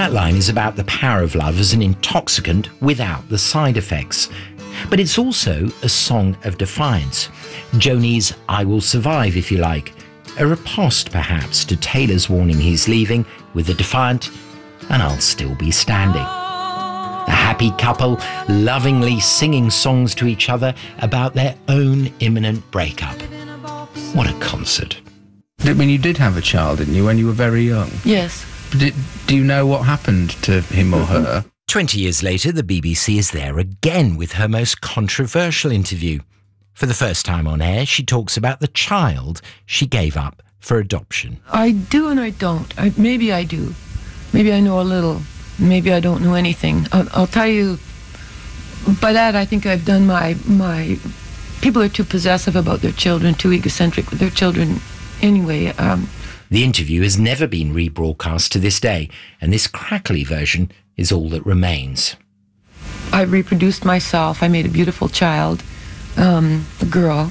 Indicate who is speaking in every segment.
Speaker 1: that line is about the power of love as an intoxicant without the side effects. But it's also a song of defiance. Joni's I Will Survive, if you like. A riposte, perhaps, to Taylor's warning he's leaving with a defiant, and I'll still be standing. The happy couple lovingly singing songs to each other about their own imminent breakup. What a concert.
Speaker 2: I mean, you did have a child, didn't you, when you were very young?
Speaker 3: Yes.
Speaker 2: Do you know what happened to him or her?
Speaker 1: 20 years later, the BBC is there again with her most controversial interview. For the first time on air, she talks about the child she gave up for adoption.
Speaker 3: I do and I don't. Maybe I do. Maybe I know a little. Maybe I don't know anything. I'll tell you, by that I think I've done my... People are too possessive about their children, too egocentric with their children anyway.
Speaker 1: The interview has never been rebroadcast to this day, and this crackly version is all that remains.
Speaker 3: I reproduced myself. I made a beautiful child, a girl.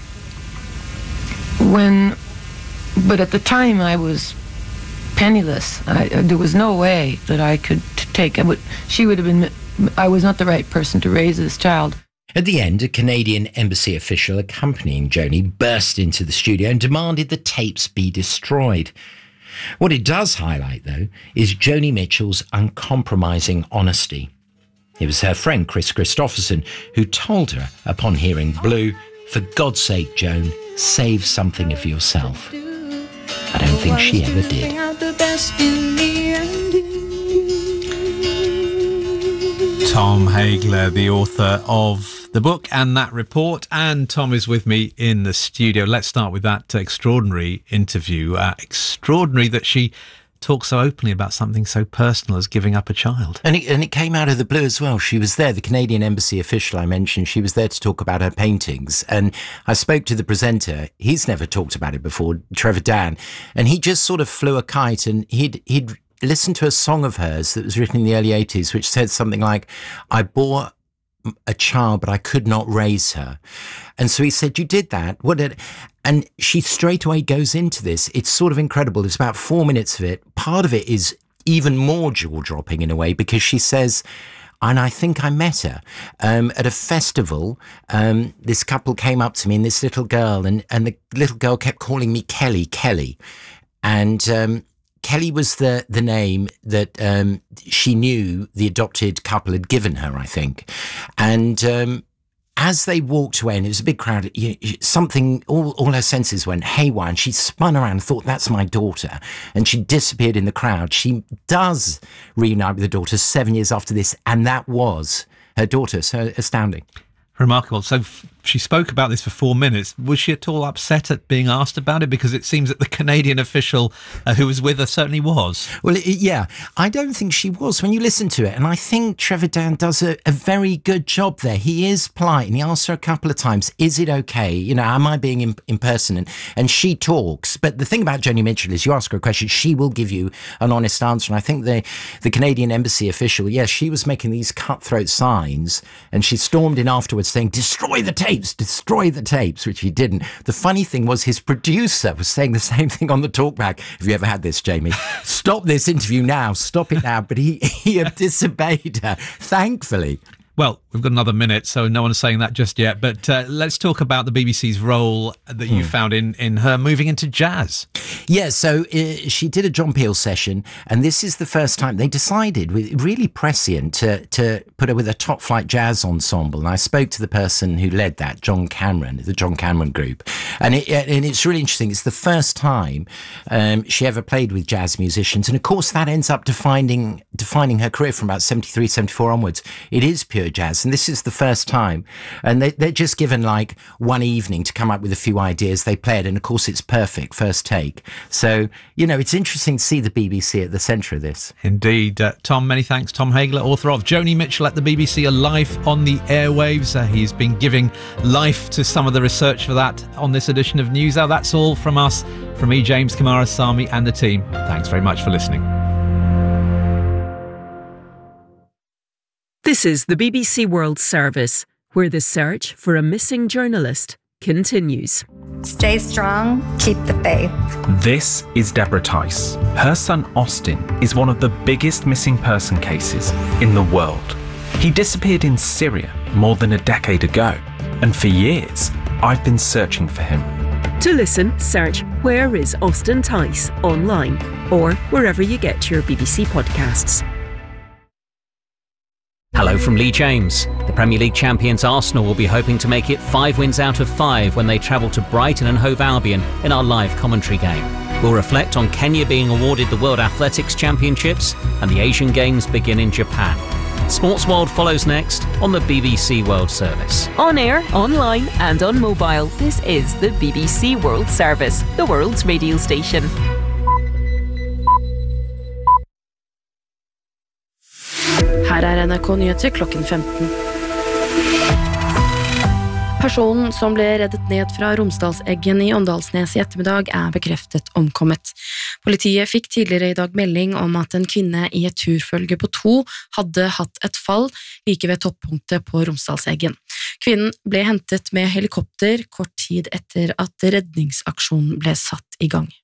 Speaker 3: But at the time I was penniless. There was no way that I could take. She would have been. I was not the right person to raise this child.
Speaker 1: At the end, a Canadian embassy official accompanying Joni burst into the studio and demanded the tapes be destroyed. What it does highlight, though, is Joni Mitchell's uncompromising honesty. It was her friend Chris Christopherson who told her upon hearing Blue, "For God's sake, Joan, save something of yourself." I don't think she ever did.
Speaker 4: Tom Hagler, the author of the book and that report, and Tom is with me in the studio. Let's start with that extraordinary interview. Extraordinary that she talks so openly about something so personal as giving up a child.
Speaker 1: And it came out of the blue as well. She was there, the Canadian embassy official I mentioned, she was there to talk about her paintings. And I spoke to the presenter. He's never talked about it before, Trevor Dan, and he just sort of flew a kite, and he'd listened to a song of hers that was written in the early 80s, which said something like, "I bore a child, but I could not raise her." And so he said, "You did that? What did?" And she straight away goes into this. It's sort of incredible. It's about 4 minutes of it. Part of it is even more jaw-dropping in a way, because she says, and I think I met her at a festival. This couple came up to me, and this little girl, and the little girl kept calling me Kelly. And Kelly was the name that she knew the adopted couple had given her, I think. And as they walked away, and it was a big crowd, something, all her senses went haywire, and she spun around and thought, "That's my daughter." And she disappeared in the crowd. She does reunite with the daughter 7 years after this, and that was her daughter. So astounding.
Speaker 4: Remarkable. So she spoke about this for 4 minutes. Was she at all upset at being asked about it? Because it seems that the Canadian official who was with her certainly was.
Speaker 1: Well, yeah, I don't think she was when you listen to it. And I think Trevor Dan does a very good job there. He is polite, and he asks her a couple of times, "Is it okay? You know, am I being impersonant?" And she talks. But the thing about Joni Mitchell is you ask her a question, she will give you an honest answer. And I think the Canadian embassy official, yes, she was making these cutthroat signs, and she stormed in afterwards saying, destroy the tapes, which he didn't. The funny thing was his producer was saying the same thing on the talkback. Have you ever had this, Jamie? Stop this interview now, stop it now. But he had disobeyed her, thankfully.
Speaker 4: Well, we've got another minute, so no one's saying that just yet. But let's talk about the BBC's role that you found in her moving into jazz. Yeah,
Speaker 1: so she did a John Peel session, and this is the first time they decided, really prescient, to put her with a top-flight jazz ensemble. And I spoke to the person who led that, John Cameron, the John Cameron Group. And it's really interesting. It's the first time she ever played with jazz musicians. And, of course, that ends up defining her career from about 73, 74 onwards. It is pure jazz, and this is the first time, and they're just given like one evening to come up with a few ideas. They play it, and of course it's perfect, first take. So, you know, it's interesting to see the BBC at the centre of this.
Speaker 4: Indeed. Tom, many thanks. Tom Hagler, author of Joni Mitchell at the BBC, a life on the airwaves. He's been giving life to some of the research for that on this edition of News Hour. That's all from us, from me, James Kamara Sami, and the team. Thanks very much for listening.
Speaker 5: This is the BBC World Service, where the search for a missing journalist continues.
Speaker 6: Stay strong, keep the faith.
Speaker 7: This is Deborah Tice. Her son Austin is one of the biggest missing person cases in the world. He disappeared in Syria more than a decade ago, and for years, I've been searching for him.
Speaker 5: To listen, search Where is Austin Tice online or wherever you get your BBC podcasts.
Speaker 8: Hello from Lee James. The Premier League champions Arsenal will be hoping to make it 5 wins out of 5 when they travel to Brighton and Hove Albion in our live commentary game. We'll reflect on Kenya being awarded the World Athletics Championships and the Asian Games begin in Japan. Sports World follows next on the BBC World Service.
Speaker 5: On air, online and on mobile, this is the BBC World Service, the world's radio station.
Speaker 9: Her NRK Nyheter klokken 15. Personen som ble reddet ned fra Romsdalseggen i Åndalsnes i ettermiddag bekreftet omkommet. Politiet fikk tidligere i dag melding om at en kvinne i et turfølge på 2 hadde hatt et fall like ved toppunktet på Romsdalseggen. Kvinnen ble hentet med helikopter kort tid etter at redningsaksjonen ble satt i gang.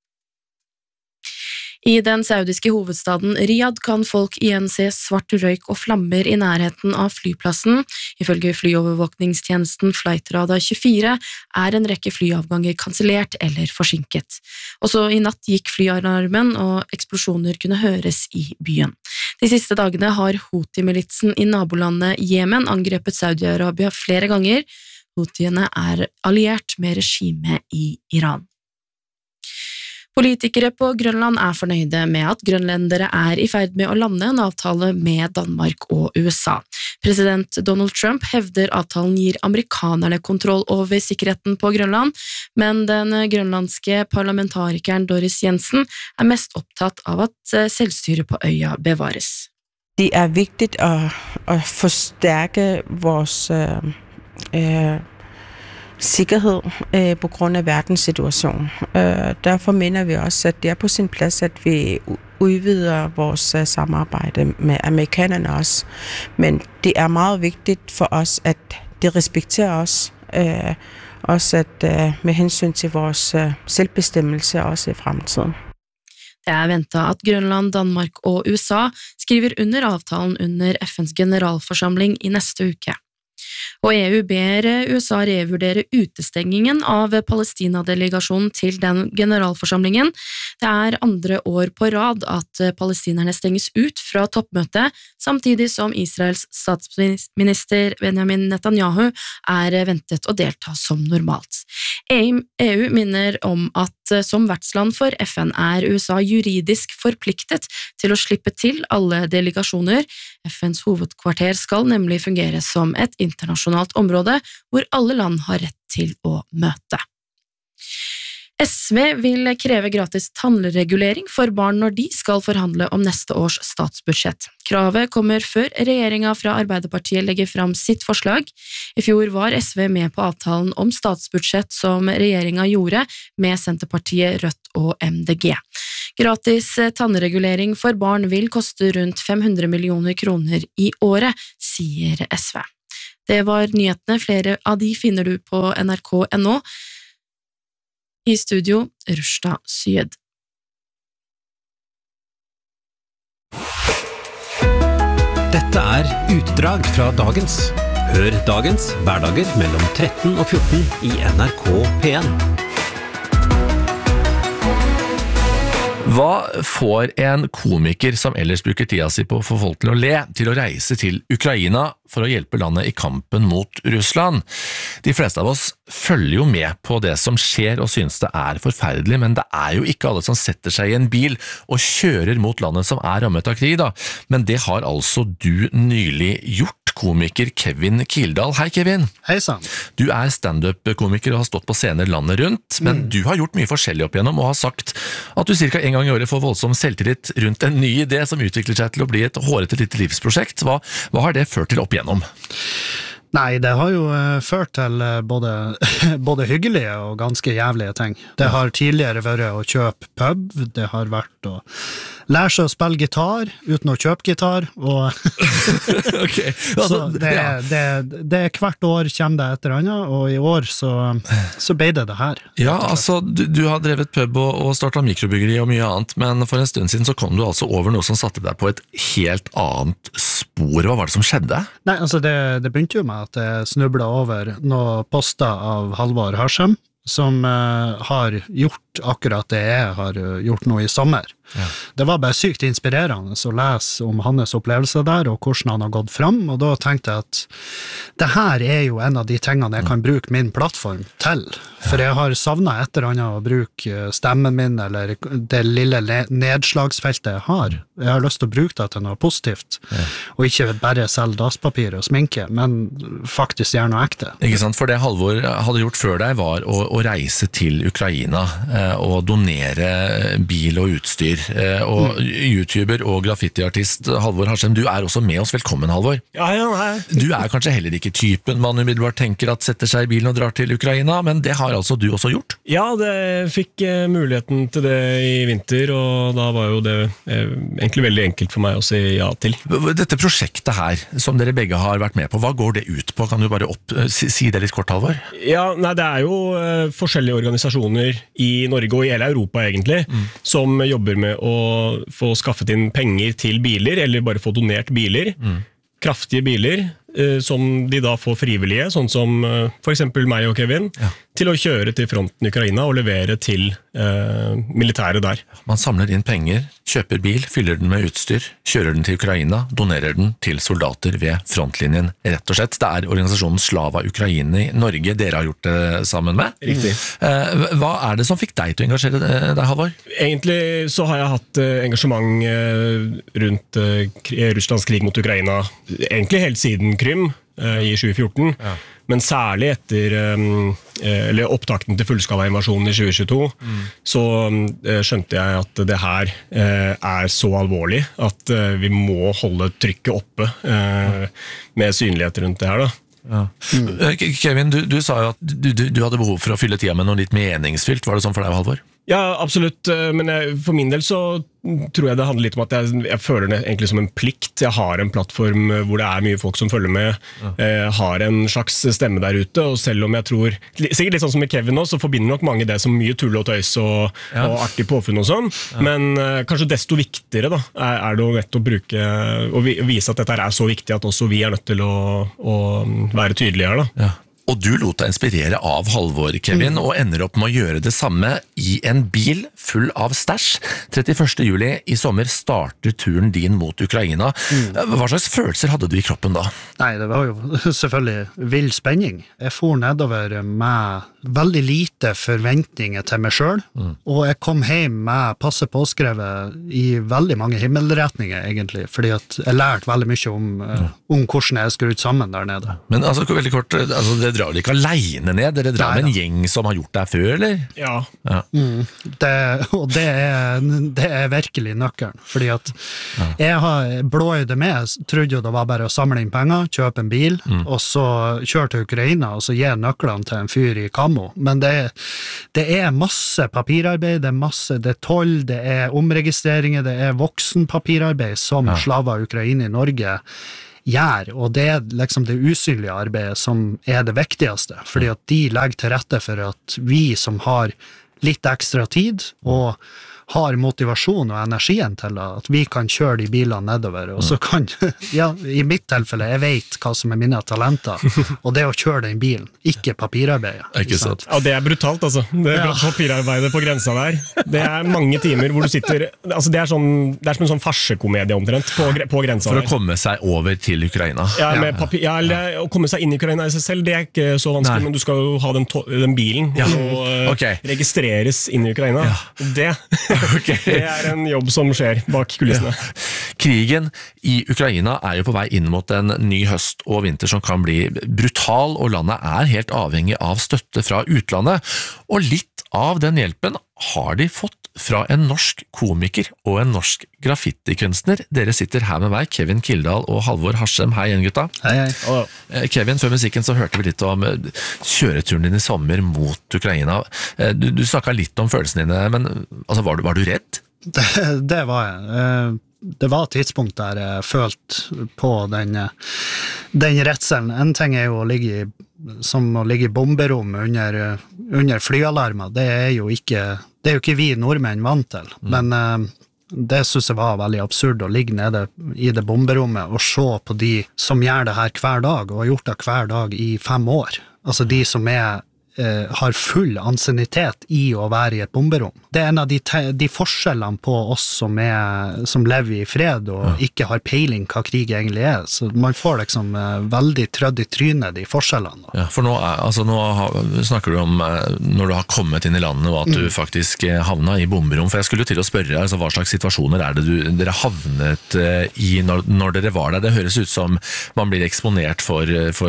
Speaker 9: I den saudiske hovedstaden Riyadh kan folk igjen se svart røyk og flammer i nærheten av flyplassen. Ifølge flyovervåkningstjenesten Flightradar 24 en rekke flyavganger kansellert eller forsinket. Også i natt gikk flyalarmen og eksplosjoner kunne høres i byen. De siste dagene har Houthi-militsen i nabolandet Jemen angrepet Saudi-Arabia flere ganger. Houthiene alliert med regimet i Iran. Politikere på Grønland fornøyde med at grønlendere i ferd med å lande en avtale med Danmark og USA. President Donald Trump hevder avtalen gir amerikanerne kontroll over sikkerheten på Grønland, men den grønlandske parlamentarikeren Doris Jensen mest opptatt av at selvstyret på øya bevares.
Speaker 10: Det viktigt at forstærke vores sikkerhed på grund af verdenssituationen. Derfor mener vi også, at det på sin plads, at vi udvider vores samarbejde med amerikanerne også. Men det meget vigtigt for os, at det respekterer os. Også at med hensyn til vores selvbestemmelse også i fremtiden.
Speaker 9: Det ventet at Grønland, Danmark og USA skriver under avtalen under FNs generalforsamling i neste uke. Og EU ber USA revurdere utestengingen av Palestina-delegasjonen til den generalforsamlingen. Det andre år på rad at palestinerne stenges ut fra toppmøtet, samtidig som Israels statsminister Benjamin Netanyahu ventet å delta som normalt. EU minner om at som vertsland for FN USA juridisk forpliktet til å slippe til alle delegasjoner. FNs hovedkvarter skal nemlig fungere som et internasjonalt område hvor alle land har rett til å møte. SV vil kreve gratis tannregulering for barn når de skal forhandle om neste års statsbudsjett. Kravet kommer før regjeringen fra Arbeiderpartiet legger fram sitt forslag. I fjor var SV med på avtalen om statsbudsjett som regjeringen gjorde med Senterpartiet, Rødt og MDG. Gratis tannregulering for barn vil koste rundt 500 millioner kroner i året, sier SV. Det var nyhetene, flere av de finner du på nrk.no. I studio, Rushda Syed.
Speaker 11: Dette utdrag fra dagens. Hør dagens hverdager mellom 13 og 14 i NRK P1.
Speaker 12: Hva får en komiker som ellers bruker tida si på å få folk til å le, til å reise til Ukraina for å hjelpe landet i kampen mot Russland? De fleste av oss følger jo med på det som skjer og synes det forferdelig, men det jo ikke alle som setter seg i en bil og kjører mot landet som rammet av krig, da. Men det har altså du nylig gjort, komiker Kevin Kildahl. Hei, Kevin.
Speaker 13: Hei sann.
Speaker 12: Du stand-up-komiker og har stått på scener landet rundt, men du har gjort mye forskjellig opp igjennom og har sagt at du cirka en gang i året får voldsom selvtillit rundt en ny idé som utvikler seg til å bli et hårete lite livsprosjekt. Hva har det ført til opp igjennom?
Speaker 13: Nei, det har jo ført til både hyggelige og ganske jævlige ting. Det har tidligere vært å kjøpe pub, det har vært å lærer seg å spille gitar uten å kjøpe gitar, og
Speaker 12: okay. Altså,
Speaker 13: så det hvert år kommer det etter annet, og i år så ble det her.
Speaker 12: Ja, altså, du har drevet pub og startet mikrobyggeri og mye annet, men for en stund siden så kom du altså over noe som satte deg på et helt annet spor. Hva var det som skjedde?
Speaker 13: Nei, altså det begynte jo med at jeg snublet over noen poster av Halvor Harsem, som har gjort akkurat det jeg har gjort nå i sommer. Ja. Det var bare sykt inspirerende å lese om hans opplevelser der, og hvordan han har gått frem, og da tenkte jeg at det her er jo en av de tingene jeg kan bruke min plattform til, for jeg har savnet et eller annet å bruke stemmen min, eller det lille nedslagsfeltet jeg har. Jeg har lyst til å bruke det til noe positivt, og ikke bare selge dasspapir og sminke, men faktisk gjøre noe ekte.
Speaker 12: Ikke sant, for det Halvor hadde gjort før deg var å reise til Ukraina og donere bil og utstyr, og YouTuber og graffitiartist Halvor Harsem, du er også med oss. Velkommen, Halvor.
Speaker 14: Ja, hei.
Speaker 12: Du er kanskje heller ikke typen man umiddelbart tenker at setter seg i bilen og drar til Ukraina, men det har altså du også gjort?
Speaker 14: Ja, det fikk muligheten til det i vinter, og da var jo det egentlig veldig enkelt for meg å si ja til.
Speaker 12: Dette prosjektet her, som dere begge har vært med på, hva går det ut på? Kan du bare si det litt kort, Halvor?
Speaker 14: Ja, nei, det er jo forskjellige organisasjoner i Norge og i hele Europa egentlig, som jobber med å få skaffet inn penger til biler, eller bare få donert biler, kraftige biler, som de da får frivillige, sånn som for eksempel meg og Kevin, til å kjøre til fronten i Ukraina og levere til militæret der.
Speaker 12: Man samler inn penger, kjøper bil, fyller den med utstyr, kjører den til Ukraina, donerer den til soldater ved frontlinjen, rett og slett. Det er organisasjonen Slava Ukraini Norge dere har gjort det sammen med.
Speaker 14: Riktig.
Speaker 12: Hva er det som fikk deg til å engasjere deg, Halvor?
Speaker 14: Egentlig så har jeg hatt engasjement rundt Russlands krig mot Ukraina, egentlig helt siden Krym i 2014, men særlig etter opptakten til fullskala-invasjonen i 2022, så skjønte jeg at det her er så alvorlig at vi må holde trykket oppe med synlighet rundt det her da.
Speaker 12: Ja. Kevin, du sa jo at du hadde behov for å fylle tida med noe litt meningsfylt. Var det sånn for deg, Halvor?
Speaker 14: Ja, absolutt, men for min del så tror jeg det handler litt om at jeg føler det egentlig som en plikt. Jeg har en plattform hvor det er mye folk som følger med, har en slags stemme der ute, og selv om jeg tror, sikkert litt sånn som med Kevin nå, så forbinder nok mange det som mye tull og tøys og artig påfunn og sånn, men kanskje desto viktigere da, er det å nettopp bruke og vise at dette er så viktig at også vi er nødt til å være tydelige her da.
Speaker 12: Ja. Og du lot deg inspirere av Halvor, Kevin, og ender opp med å gjøre det samme i en bil full av stæsj. 31. juli i sommer starter turen din mot Ukraina. Hva slags følelser hadde du i kroppen da?
Speaker 13: Nei, det var jo selvfølgelig vill spenning. Jeg for nedover med veldig lite forventninger til meg selv, og jeg kom hjem med passe påskrevet i veldig mange himmelretninger egentlig, fordi at jeg lærte veldig mye om hvordan jeg skrudd sammen der nede.
Speaker 12: Men altså, veldig kort, altså, dere drar ikke alene ned, dere drar med en gjeng som har gjort det før, eller?
Speaker 14: Ja.
Speaker 13: Det er virkelig nøkkelen, fordi at jeg har blåøyde med, trodde jo det var bare å samle inn penger, kjøpe en bil, og så kjøre til Ukraina, og så gi nøklene til en fyr i Kamo. Men det er masse papirarbeid, det er toll, det er omregistreringer, det er voksen papirarbeid som Slava Ukraini Norge gjør, og det er liksom det usynlige arbeidet som er det viktigste, fordi at de legger til rette for at vi som har litt ekstra tid og har motivasjon og energien til at vi kan kjøre de bilene nedover, og så kan, i mitt tilfelle, jeg vet hva som er mine talenter, og det er å kjøre den bilen, ikke papirarbeidet.
Speaker 12: Ikke sant?
Speaker 14: Ja, det er brutalt, altså. Det er papirarbeidet på grensa der. Det er mange timer hvor du sitter, altså det er som en sånn farsekomedie omtrent på grensa der.
Speaker 12: For å komme seg over til Ukraina.
Speaker 14: Ja, eller å komme seg inn i Ukraina i seg selv, det er ikke så vanskelig, men du skal jo ha den bilen, og registreres inn i Ukraina. Det det er en jobb som skjer bak kulissene.
Speaker 12: Krigen i Ukraina er jo på vei inn mot en ny høst og vinter som kan bli brutal, og landet er helt avhengig av støtte fra utlandet. Og litt av den hjelpen har de fått fra en norsk komiker og en norsk graffitikunstner. Dere sitter her med meg, Kevin Kildahl og Halvor Harsem. Hei igjen, gutta.
Speaker 13: Hei.
Speaker 12: Kevin, før musikken så hørte vi litt om kjøreturen din i sommer mot Ukraina. Du snakket litt om følelsene dine, men altså, var du redd?
Speaker 13: det var jeg. Det var et tidspunkt der jeg følte på den redselen. En ting er jo som å ligge i bomberom under flyalarmer. Det er jo ikke vi nordmenn vant til, men det synes jeg var veldig absurd å ligge nede i det bomberommet og se på de som gjør det her hver dag, og har gjort det hver dag i 5 år. Altså de som har full ansiennitet i å være i et bomberom. Det er en av de forskjellene på oss som lever i fred og ikke har peiling hva krig egentlig er. Så man får liksom veldig trødd i trynet de forskjellene.
Speaker 12: Ja, for nå snakker du om når du har kommet inn i landet og at du faktisk havna i bomberom. For jeg skulle til å spørre altså, hva slags situasjoner er det dere havnet i når dere var der? Det høres ut som man blir eksponert for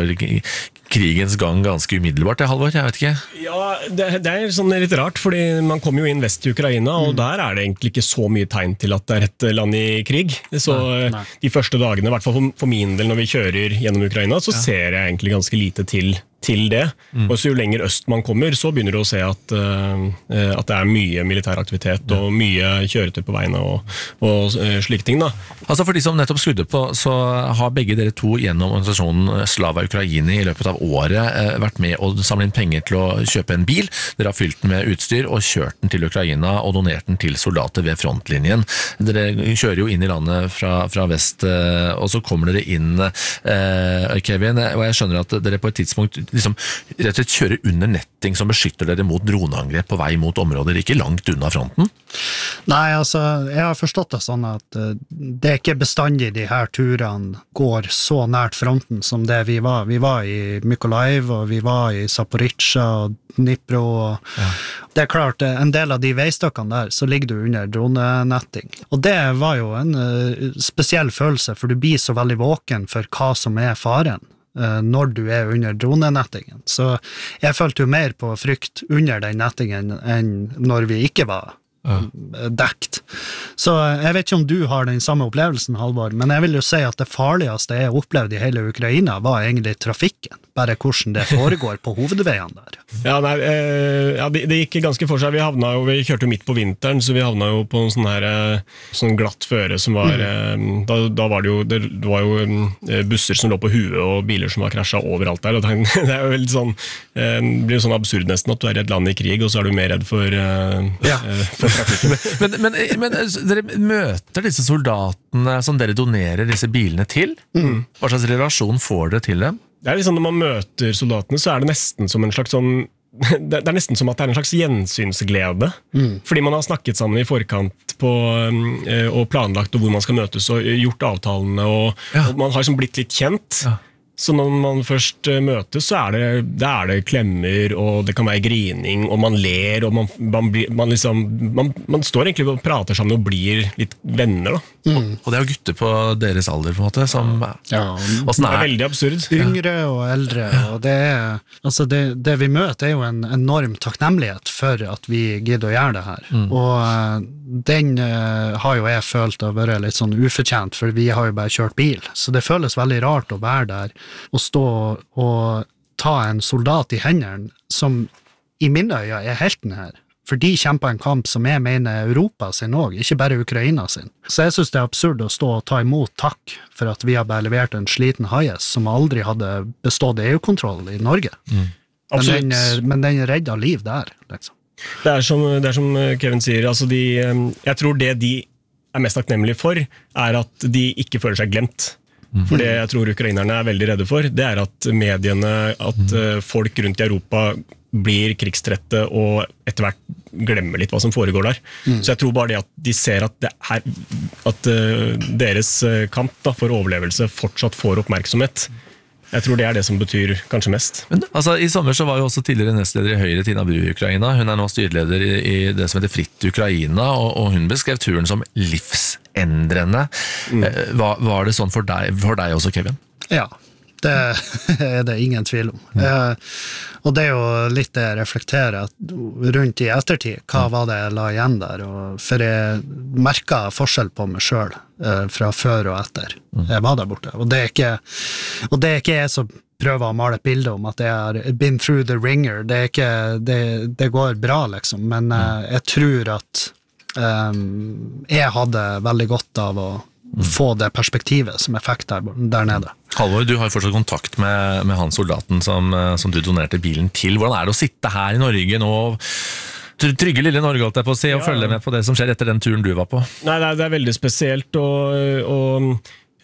Speaker 12: krigens gang ganske umiddelbart, Halvor? Jeg vet ikke. Ja,
Speaker 14: det er sånn litt rart, fordi man kommer jo inn vest i Ukraina, og der er det egentlig ikke så mye tegn til at det er et land i krig. Så de første dagene, i hvert fall for min del når vi kjører gjennom Ukraina, så ser jeg egentlig ganske lite til det. Og så jo lenger øst man kommer, så begynner du å se at det er mye militær aktivitet og mye kjøretøy på veiene og slike ting da.
Speaker 12: Altså for de som nettopp skrudde på, så har begge dere to gjennom organisasjonen Slava Ukraini i løpet av året vært med å samle inn penger til å kjøpe en bil. Dere har fylt den med utstyr og kjørt den til Ukraina og donert den til soldater ved frontlinjen. Dere kjører jo inn i landet fra vest, og så kommer dere inn, Kevin, og jeg skjønner at dere på et tidspunkt liksom rett og slett kjører under netting som beskytter dere mot droneangrep på vei mot områder ikke langt unna fronten?
Speaker 13: Nei, altså, jeg har forstått det sånn at det er ikke bestandig de her turene går så nært fronten som det vi var. Vi var i Mykolaiv, og vi var i Zaporizjzja og Dnipro. Det er klart, en del av de veistykkene der, så ligger du under dronenetting. Og det var jo en spesiell følelse, for du blir så veldig våken for hva som er faren når du er under dronenettingen. Så jeg følte jo mer på frykt under den nettingen enn når vi ikke var dekt. Så jeg vet ikke om du har den samme opplevelsen, Halvor, men jeg vil jo si at det farligste jeg opplevde i hele Ukraina var egentlig trafikken, bare hvordan det foregår på hovedveiene der.
Speaker 14: Ja, nei, det gikk ganske for seg. Vi kjørte jo midt på vinteren, så vi havna jo på en sånn glatt føre som var, da var det var jo busser som lå på huet og biler som var krasjet overalt der, og det er jo veldig sånn, det blir jo sånn absurd nesten at du er i et land i krig, og så er du mer redd for trafikken.
Speaker 12: Men dere møter disse soldatene som dere donerer disse bilene til? Hva slags relasjon får dere til dem?
Speaker 14: Det er liksom når man møter soldatene, så er det nesten som en slags sånn, det er nesten som at det er en slags gjensynsglede. Fordi man har snakket sammen i forkant og planlagt hvor man skal møtes og gjort avtalene, og man har liksom blitt litt kjent. Så når man først møtes, så er det klemmer, og det kan være grining, og man ler, og man står egentlig og prater sammen og blir litt venner da.
Speaker 12: Og det er jo gutter på deres alder på en måte som
Speaker 14: det er veldig absurd.
Speaker 13: Yngre og eldre, og det vi møter er jo en enorm takknemlighet for at vi gidder å gjøre det her. Og den har jo jeg følt å være litt sånn ufortjent, for vi har jo bare kjørt bil, så det føles veldig rart å være der og stå og ta en soldat i hendene som i mine øyne er helten her. For de kjemper en kamp som jeg mener Europa sin også, ikke bare Ukraina sin. Så jeg synes det er absurd å stå og ta imot takk for at vi har bare levert en sliten Hiace som aldri hadde bestått EU-kontroll i Norge. Men den redda liv der, liksom.
Speaker 14: Det er som Kevin sier, altså jeg tror det de er mest takknemlige for, er at de ikke føler seg glemt. For det jeg tror ukrainerne er veldig redde for, det er at mediene, at folk rundt i Europa blir krigstrette og etter hvert glemmer litt hva som foregår der. Så jeg tror bare det at de ser at deres kamp for overlevelse fortsatt får oppmerksomhet. Jeg tror det er det som betyr kanskje mest.
Speaker 12: Men, altså, i sommer så var jo også tidligere nestleder i Høyre, Tina Bru i Ukraina. Hun er nå styreleder i det som heter Fritt Ukraina, og hun beskrev turen som livsendrende. Var det sånn for deg også, Kevin?
Speaker 13: Ja, det er det ingen tvil om. Og det er jo litt det jeg reflekterer rundt i ettertid. Hva var det jeg la igjen der? For jeg merket forskjell på meg selv fra før og etter. Jeg var der borte. Og det er ikke jeg som prøver å male et bilde om at jeg har been through the ringer. Det går bra, liksom. Men jeg tror at jeg hadde veldig godt av å få det perspektivet som jeg fikk der nede.
Speaker 12: Halvor, du har fortsatt kontakt med han soldaten som du donerte bilen til. Hvordan er det å sitte her i Norge nå, trygge lille Norge, holdt jeg på å si, og følge med på det som skjer etter den turen du var på?
Speaker 14: Nei, det veldig spesielt, og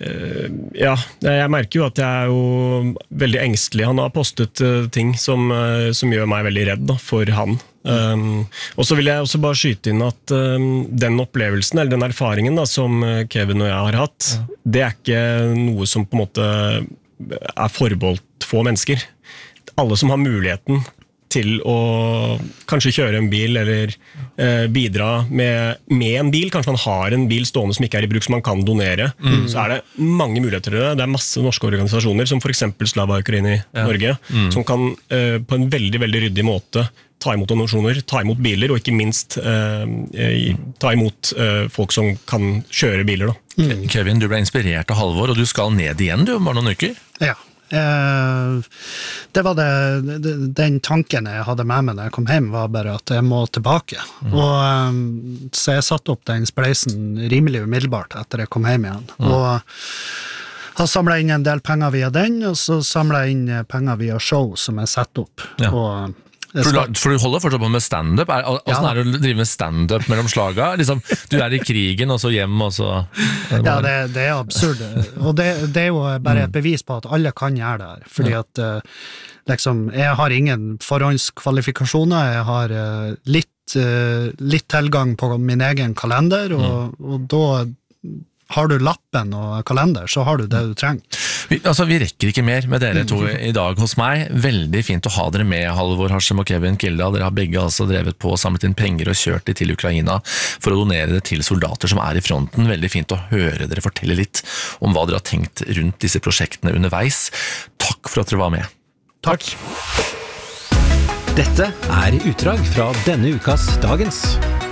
Speaker 14: jeg merker jo at jeg jo veldig engstelig. Han har postet ting som gjør meg veldig redd for han. Og så vil jeg også bare skyte inn at den opplevelsen, eller den erfaringen da, som Kevin og jeg har hatt, det ikke noe som på en måte forbeholdt få mennesker. Alle som har muligheten til å kanskje kjøre en bil eller bidra med en bil. Kanskje man har en bil stående som ikke i bruk, som man kan donere. Så det mange muligheter til det. Det masse norske organisasjoner, som for eksempel Slava Ukraini i Norge, som kan på en veldig, veldig ryddig måte ta imot donasjoner, ta imot biler, og ikke minst ta imot folk som kan kjøre biler. Da.
Speaker 12: Kevin, du ble inspirert av Halvor, og du skal ned igjen, du, om bare noen uker?
Speaker 13: Ja. Det var den tanken jeg hadde med meg når jeg kom hjem, var bare at jeg må tilbake. Og så jeg satt opp den spleisen rimelig umiddelbart etter jeg kom hjem igjen. Og har samlet inn en del penger via den, og så samlet jeg inn penger via show som jeg setter opp.
Speaker 12: For du holder fortsatt på med stand-up. Hvordan er det å drive med stand-up mellom slaga? Liksom, du i krigen, og så hjem, og så...
Speaker 13: Ja, det absurd. Og det jo bare et bevis på at alle kan gjøre det her. Fordi at liksom, jeg har ingen forhåndskvalifikasjoner, jeg har litt tilgang på min egen kalender, og da har du lappen og kalender, så har du det du trenger.
Speaker 12: Vi rekker ikke mer med dere to i dag hos meg. Veldig fint å ha dere med, Halvor Hashem og Kevin Kildahl. Dere har begge drevet på og samlet inn penger og kjørt de til Ukraina for å donere det til soldater som i fronten. Veldig fint å høre dere fortelle litt om hva dere har tenkt rundt disse prosjektene underveis. Takk for at dere var med.
Speaker 13: Takk.
Speaker 11: Dette utdrag fra denne ukas Dagens.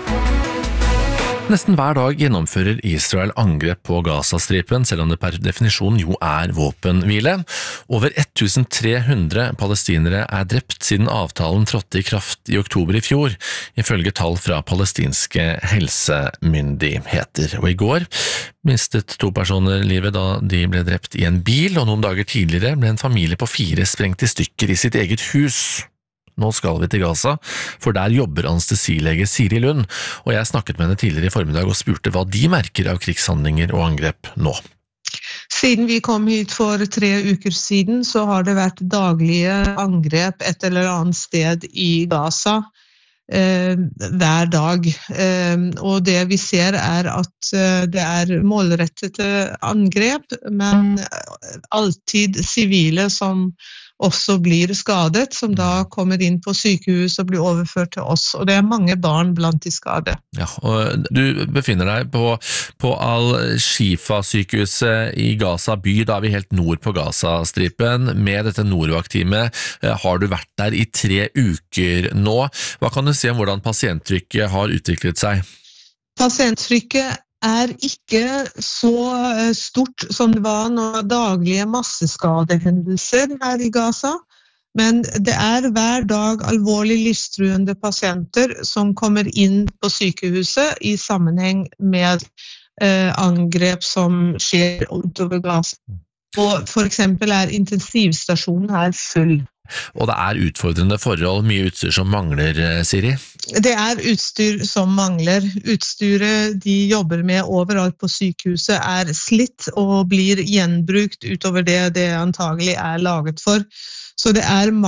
Speaker 12: Nesten hver dag gjennomfører Israel angrep på Gazastripen, selv om det per definisjon jo våpenhvile. Over 1300 palestinere drept siden avtalen trådte i kraft i oktober i fjor, ifølge tall fra palestinske helsemyndigheter. Og i går mistet 2 personer livet da de ble drept i en bil, og noen dager tidligere ble en familie på 4 sprengt i stykker i sitt eget hus. Nå skal vi til Gaza, for der jobber anestesilege Siri Lund, og jeg snakket med henne tidligere i formiddag og spurte hva de merker av krigshandlinger og angrep nå.
Speaker 15: Siden vi kom hit for 3 uker siden, så har det vært daglige angrep et eller annet sted i Gaza hver dag. Og det vi ser at det målrettede angrep, men alltid sivile som også blir skadet, som da kommer inn på sykehus og blir overført til oss. Og det mange barn blant de skadede.
Speaker 12: Ja, og du befinner deg på Al-Shifa-sykehuset i Gaza by, da vi helt nord på Gaza-stripen. Med dette Norwalk-teamet har du vært der i 3 uker nå. Hva kan du si om hvordan pasienttrykket har utviklet seg?
Speaker 15: Pasienttrykket ikke så stort som det var når daglige masseskadehendelser her i Gaza, men det hver dag alvorlig livstruende pasienter som kommer inn på sykehuset i sammenheng med angrep som skjer utover Gaza. Og for eksempel intensivstasjonen her full.
Speaker 12: Og det utfordrende forhold, mye utstyr som mangler, Siri?
Speaker 15: Det utstyr som mangler. Utstyret de jobber med overalt på sykehuset slitt og blir gjenbrukt utover det antagelig laget for. Så det